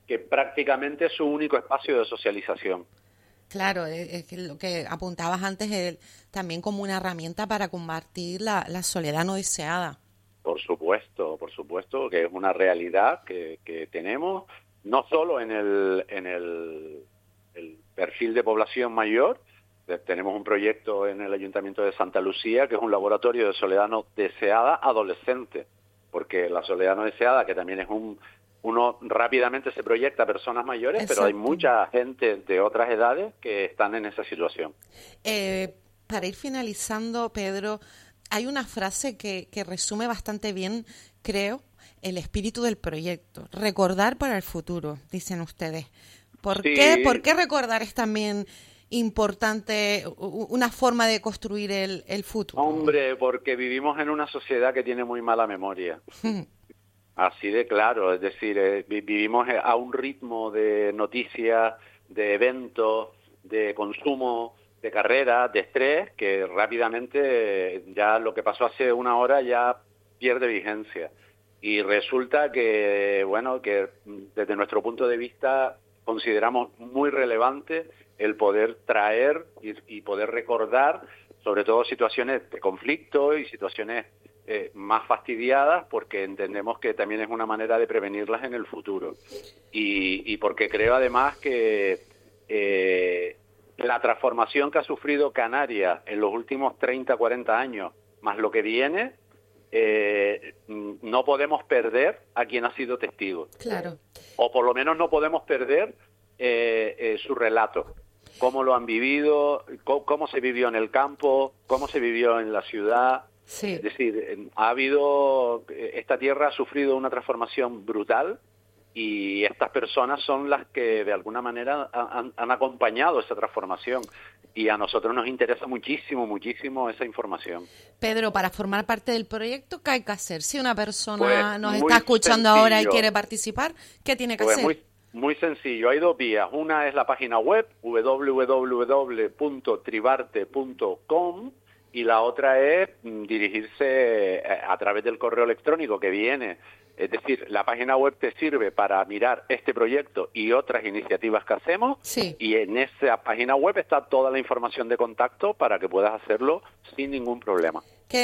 que prácticamente es su único espacio de socialización. Claro, es que lo que apuntabas antes también como una herramienta para combatir la soledad no deseada. Por supuesto, que es una realidad que tenemos, no solo en el perfil de población mayor. Tenemos un proyecto en el Ayuntamiento de Santa Lucía que es un laboratorio de soledad no deseada adolescente, porque la soledad no deseada, que también es uno rápidamente se proyecta a personas mayores, Exacto. Pero hay mucha gente de otras edades que están en esa situación. Para ir finalizando, Pedro, hay una frase que resume bastante bien, creo, el espíritu del proyecto. Recordar para el futuro, dicen ustedes. ¿Por qué recordar es también importante, una forma de construir el futuro? Hombre, porque vivimos en una sociedad que tiene muy mala memoria. Así de claro, es decir, vivimos a un ritmo de noticias, de eventos, de consumo, de carreras, de estrés, que rápidamente ya lo que pasó hace una hora ya pierde vigencia. Y resulta que, bueno, que desde nuestro punto de vista consideramos muy relevante el poder traer y poder recordar, sobre todo situaciones de conflicto y situaciones más fastidiadas, porque entendemos que también es una manera de prevenirlas en el futuro. Y porque creo además que la transformación que ha sufrido Canarias en los últimos 30, 40 años, más lo que viene, no podemos perder a quien ha sido testigo. Claro. O por lo menos no podemos perder su relato. Cómo lo han vivido, cómo se vivió en el campo, cómo se vivió en la ciudad. Sí. Es decir, esta tierra ha sufrido una transformación brutal y estas personas son las que de alguna manera han acompañado esa transformación y a nosotros nos interesa muchísimo esa información. Pedro, para formar parte del proyecto, ¿qué hay que hacer? Si una persona nos está escuchando sencillo. ahora y quiere participar, ¿qué tiene que hacer? Muy sencillo, hay dos vías. Una es la página web www.tribarte.com y la otra es dirigirse a través del correo electrónico que viene. Es decir, la página web te sirve para mirar este proyecto y otras iniciativas que hacemos. Sí. Y en esa página web está toda la información de contacto para que puedas hacerlo sin ningún problema.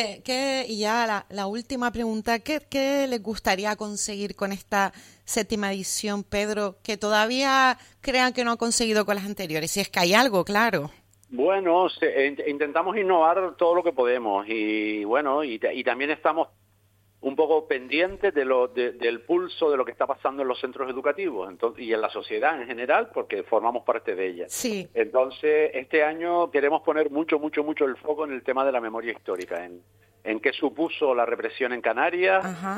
Y ya la última pregunta, ¿qué les gustaría conseguir con esta 7ª edición, Pedro, que todavía crean que no han conseguido con las anteriores? Si es que hay algo, claro. Bueno, intentamos innovar todo lo que podemos y bueno, y también estamos un poco pendientes del pulso de lo que está pasando en los centros educativos y en la sociedad en general, porque formamos parte de ella. Sí. Entonces, este año queremos poner mucho el foco en el tema de la memoria histórica, en qué supuso la represión en Canarias. Ajá.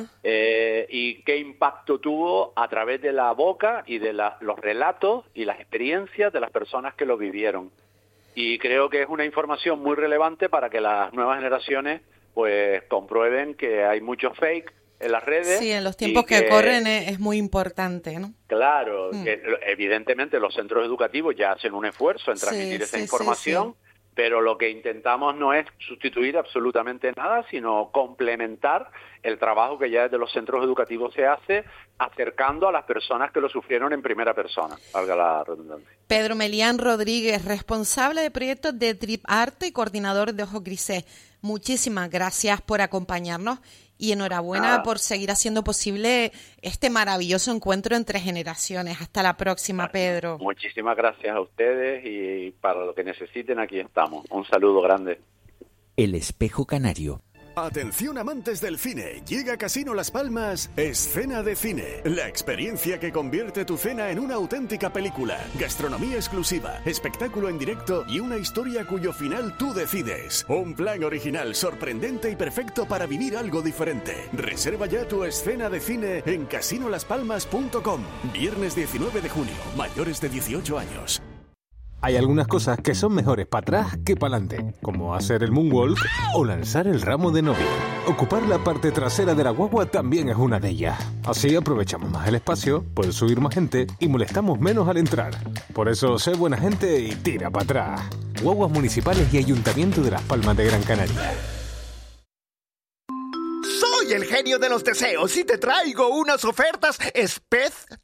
Y qué impacto tuvo a través de la boca y de los relatos y las experiencias de las personas que lo vivieron. Y creo que es una información muy relevante para que las nuevas generaciones pues comprueben que hay mucho fake en las redes. Sí, en los tiempos que corren es muy importante, ¿no? Claro, que evidentemente los centros educativos ya hacen un esfuerzo en transmitir esa información, pero lo que intentamos no es sustituir absolutamente nada, sino complementar el trabajo que ya desde los centros educativos se hace, acercando a las personas que lo sufrieron en primera persona, valga la redundancia. Pedro Melián Rodríguez, responsable de proyectos de Tribarte y coordinador de Ojos Grises. Muchísimas gracias por acompañarnos y enhorabuena por seguir haciendo posible este maravilloso encuentro entre generaciones. Hasta la próxima, Pedro. Muchísimas gracias a ustedes y para lo que necesiten aquí estamos. Un saludo grande. El Espejo Canario. Atención amantes del cine, llega a Casino Las Palmas Escena de Cine, la experiencia que convierte tu cena en una auténtica película, gastronomía exclusiva, espectáculo en directo y una historia cuyo final tú decides. Un plan original, sorprendente y perfecto para vivir algo diferente. Reserva ya tu escena de cine en casinolaspalmas.com. Viernes 19 de junio, mayores de 18 años. Hay algunas cosas que son mejores para atrás que para adelante, como hacer el moonwalk o lanzar el ramo de novia. Ocupar la parte trasera de la guagua también es una de ellas. Así aprovechamos más el espacio, puede subir más gente y molestamos menos al entrar. Por eso, sé buena gente y tira para atrás. Guaguas Municipales y Ayuntamiento de Las Palmas de Gran Canaria. Soy el genio de los deseos y te traigo unas ofertas